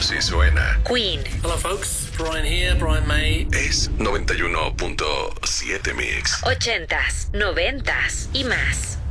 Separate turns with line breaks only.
Si suena.
Queen.
Hello folks, Brian here, Brian May.
Es 91.7 Mix.
80s, 90s y más.